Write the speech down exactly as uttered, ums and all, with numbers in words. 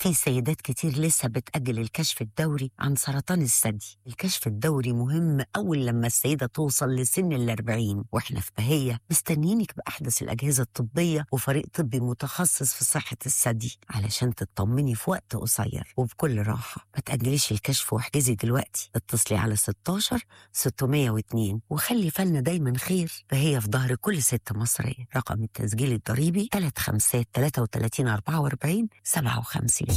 في سيدات كتير لسه بتأجل الكشف الدوري عن سرطان الثدي. الكشف الدوري مهم أول لما السيدة توصل لسن الأربعين، وإحنا في بهية مستنيينك بأحدث الأجهزة الطبية وفريق طبي متخصص في صحة الثدي علشان تطمني في وقت قصير وبكل راحة. ما تأجليش الكشف واحجزي دلوقتي، اتصلي على ستاشر ستمية واتنين وخلي فالنا دايما خير، فهي في ظهر كل ست مصرية. رقم التسجيل الضريبي تلاتة خمسات تلاتة وتلاتين أربعة وأربعين سبعة وخمسين.